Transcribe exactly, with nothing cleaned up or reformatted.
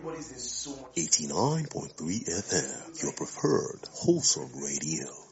eighty-nine point three F M, your preferred wholesome radio.